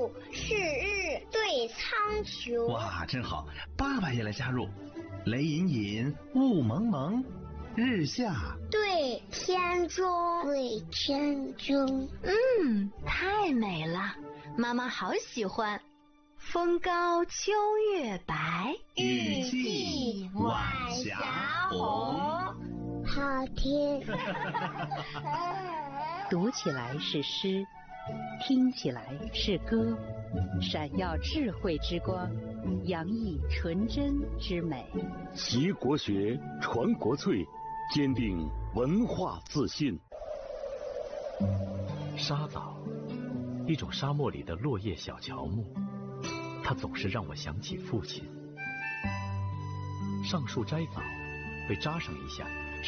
是日对苍穹。 哇，真好！爸爸也来加入。雷隐隐，雾蒙蒙，日下对天中。对天中。 太美了，妈妈好喜欢。风高秋月白， 雨霁晚霞红。 好听。 读起来是诗，听起来是歌，闪耀智慧之光，洋溢纯真之美。 习国学，传国粹，坚定文化自信。 沙枣，一种沙漠里的落叶小乔木，它总是让我想起父亲。上树摘枣，被扎上一下，